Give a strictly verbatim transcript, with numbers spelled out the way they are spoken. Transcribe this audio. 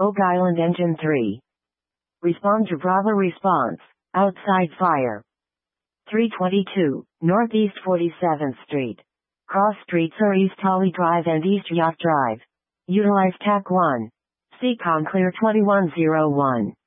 Oak Island Engine three. Respond to Bravo response. Outside fire. three twenty-two, Northeast forty-seventh Street. Cross streets are East Holly Drive and East Yacht Drive. Utilize T A C one. C COM clear twenty-one oh one.